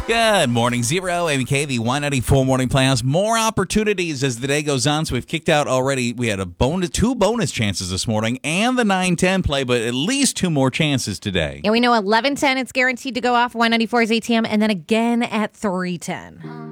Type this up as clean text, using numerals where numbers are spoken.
Good morning, Zero, ABK, the 194 Morning Playhouse. More opportunities as the day goes on, so we've kicked out already. We had two bonus chances this morning and the 9:10 play, but at least two more chances today. Yeah, we know 11:10, it's guaranteed to go off 194's ATM, and then again at 3:10.